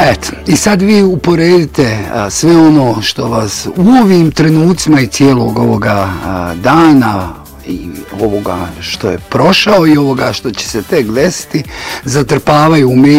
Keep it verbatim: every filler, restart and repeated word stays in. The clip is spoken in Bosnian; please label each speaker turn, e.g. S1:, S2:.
S1: Eto, i sad vi uporedite a, sve ono što vas u ovim trenucima i cijelog ovoga a, dana i ovoga što je prošao i ovoga što će se tek desiti zatrpavaju u